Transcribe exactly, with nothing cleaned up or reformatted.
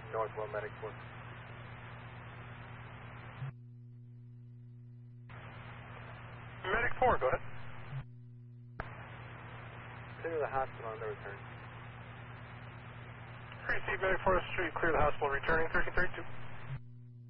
North one, medic four. Medic four, go ahead. Clear the hospital on the return. Receive Medic four Street, clear the hospital, returning thirteen thirty-two.